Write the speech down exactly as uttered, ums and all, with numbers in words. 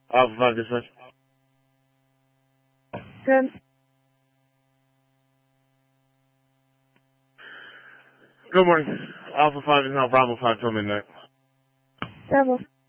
Alpha five dispatch. Good. Good morning. Alpha five is now Bravo five till midnight. Double.